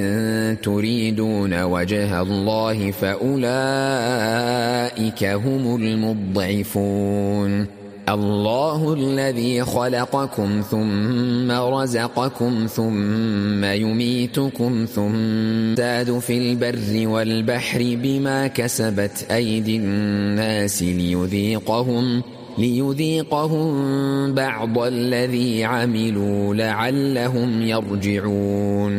تريدون وجه الله فأولئك هم المضعفون. الله الذي خلقكم ثم رزقكم ثم يميتكم ثم زاد في البر والبحر بما كسبت أيدي الناس ليذيقهم بعض الذي عملوا لعلهم يرجعون.